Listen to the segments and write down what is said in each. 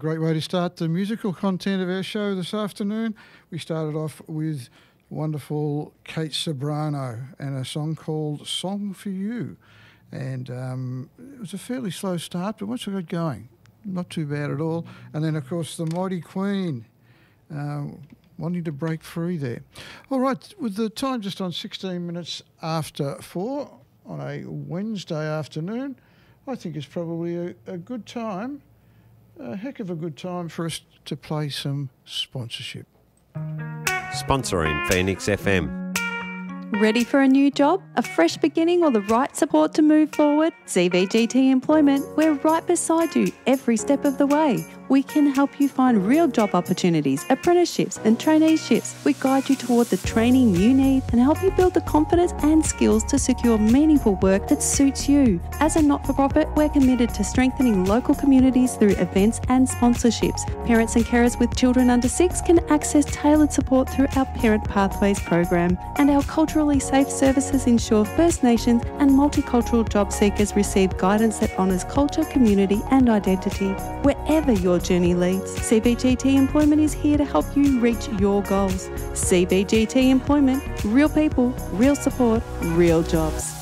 great way to start the musical content of our show this afternoon. We started off with wonderful Kate Ceberano and a song called Song for You. And it was a fairly slow start, but once I got going, not too bad at all. And then, of course, the Mighty Queen, wanting to break free there. All right, with the time just on 16 minutes after 4 on a Wednesday afternoon, I think it's probably a good time, a heck of a good time for us to play some sponsorship. Sponsoring Phoenix FM. Ready for a new job, a fresh beginning, or the right support to move forward? CVGT Employment, we're right beside you every step of the way. We can help you find real job opportunities, apprenticeships and traineeships. We guide you toward the training you need and help you build the confidence and skills to secure meaningful work that suits you. As a not-for-profit, we're committed to strengthening local communities through events and sponsorships. Parents and carers with children under 6 can access tailored support through our Parent Pathways program. And our culturally safe services ensure First Nations and multicultural job seekers receive guidance that honours culture, community and identity. Wherever your journey leads, CVGT Employment is here to help you reach your goals. CVGT Employment, real people, real support, real jobs.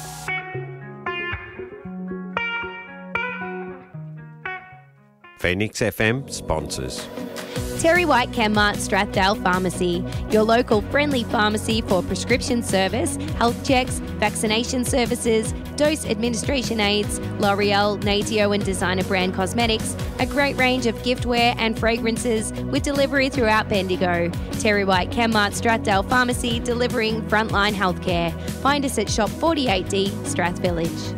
Phoenix FM sponsors. Terry White Chemmart Strathdale Pharmacy, your local friendly pharmacy for prescription service, health checks, vaccination services, dose administration aids, L'Oreal, Natio and designer brand cosmetics, a great range of giftware and fragrances with delivery throughout Bendigo. Terry White Chemmart Strathdale Pharmacy, delivering frontline healthcare. Find us at Shop 48D, Strath Village.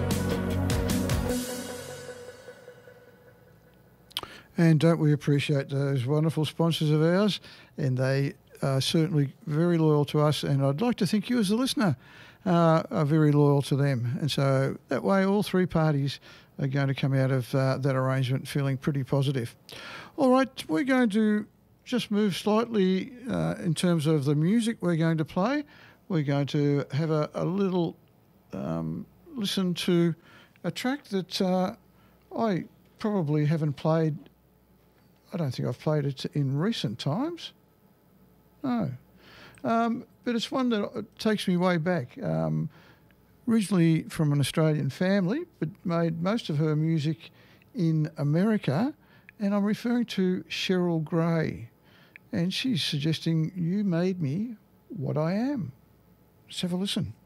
And don't we appreciate those wonderful sponsors of ours? And they are certainly very loyal to us. And I'd like to think you as a listener are very loyal to them. And so that way all three parties are going to come out of that arrangement feeling pretty positive. All right, we're going to just move slightly in terms of the music we're going to play. We're going to have a little listen to a track that I probably haven't played. I don't think I've played it in recent times. No. But it's one that takes me way back. Originally from an Australian family, but made most of her music in America. And I'm referring to Cheryl Gray. And she's suggesting You Made Me What I Am. Let's have a listen.